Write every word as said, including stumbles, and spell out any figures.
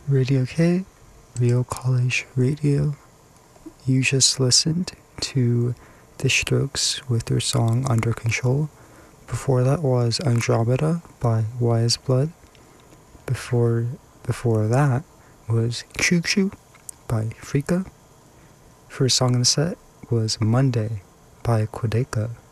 Radio K, Real College Radio. You just listened to The Strokes with their song Under Control. Before that was Andromeda by Wise Blood. Before before that was Choo Choo by Frika. First song in the set was Monday by Quadeka.